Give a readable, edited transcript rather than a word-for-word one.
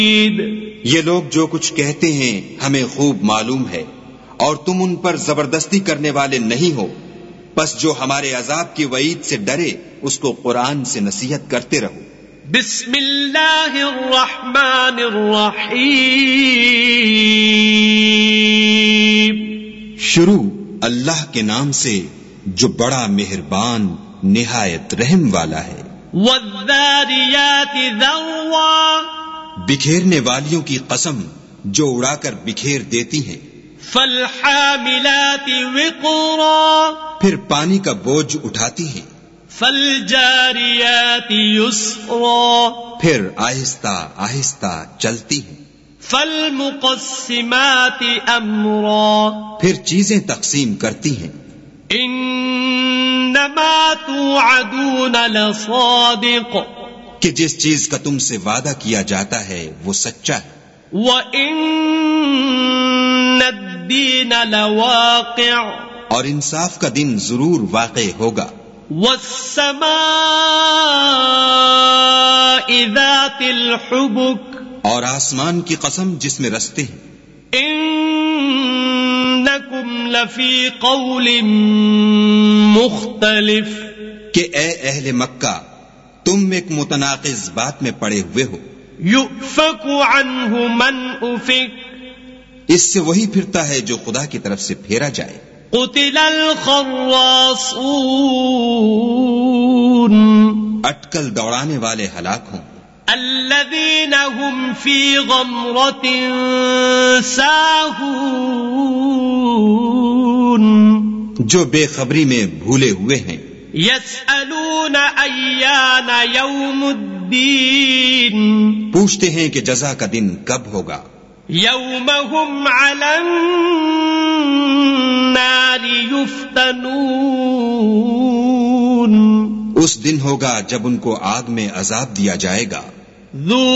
یہ لوگ جو کچھ کہتے ہیں ہمیں خوب معلوم ہے، اور تم ان پر زبردستی کرنے والے نہیں ہو، بس جو ہمارے عذاب کی وعید سے ڈرے اس کو قرآن سے نصیحت کرتے رہو۔ بسم اللہ الرحمن الرحیم، شروع اللہ کے نام سے جو بڑا مہربان نہایت رحم والا ہے۔ والذاریات ذروا، بکھیرنے والیوں کی قسم جو اڑا کر بکھیر دیتی ہیں۔ فالحاملات وقرا، پھر پانی کا بوجھ اٹھاتی ہیں۔ فالجاریات یسرا، پھر آہستہ آہستہ چلتی ہیں۔ فالمقسمات امرا، پھر چیزیں تقسیم کرتی ہیں۔ انما توعدون لصادق، کہ جس چیز کا تم سے وعدہ کیا جاتا ہے وہ سچا ہے۔ وَإِنَّ الدِّينَ لَوَاقِعٌ، اور انصاف کا دن ضرور واقع ہوگا۔ وَالسَّمَاءِ ذَاتِ الْحُبُكِ، اور آسمان کی قسم جس میں رستے ہیں۔ إِنَّكُمْ لَفِي قَوْلٍ مُخْتَلِفٍ، کہ اے اہل مکہ تم ایک متناقض بات میں پڑے ہوئے ہو۔ يُؤْفَكُ عَنْهُ مَنْ أُفِكَ، اس سے وہی پھرتا ہے جو خدا کی طرف سے پھیرا جائے۔ قُتِلَ الْخَرَّاصُونَ، اٹکل دوڑانے والے ہلاک ہوں۔ الذين هم في غمرة ساهون، جو بے خبری میں بھولے ہوئے ہیں۔ يسألون أيان يوم الدين، پوچھتے ہیں کہ جزا کا دن کب ہوگا۔ يوم هم على النار يفتنون، اس دن ہوگا جب ان کو آگ میں عذاب دیا جائے گا۔ ذو